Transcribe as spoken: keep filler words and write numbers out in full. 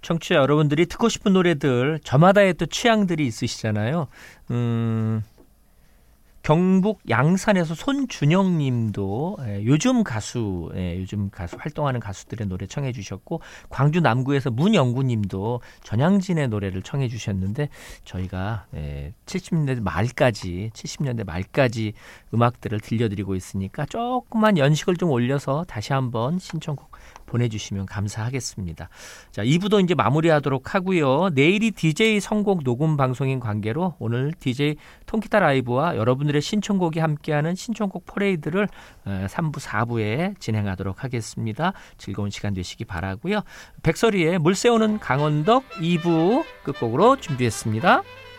청취자 여러분들이 듣고 싶은 노래들 저마다의 또 취향들이 있으시잖아요. 음, 경북 양산에서 손준영 님도 예, 요즘 가수, 예, 요즘 가수 활동하는 가수들의 노래 청해 주셨고, 광주 남구에서 문영구 님도 전향진의 노래를 청해 주셨는데, 저희가 예, 칠십 년대 말까지, 칠십 년대 말까지 음악들을 들려드리고 있으니까 조금만 연식을 좀 올려서 다시 한번 신청곡 보내주시면 감사하겠습니다. 자, 이 부도 이제 마무리하도록 하고요. 내일이 디제이 선곡 녹음 방송인 관계로 오늘 디제이 통기타 라이브와 여러분들의 신청곡이 함께하는 신청곡 퍼레이드를 삼 부, 사 부에 진행하도록 하겠습니다. 즐거운 시간 되시기 바라고요. 백설이의 물 새우는 강원덕 이 부 끝곡으로 준비했습니다.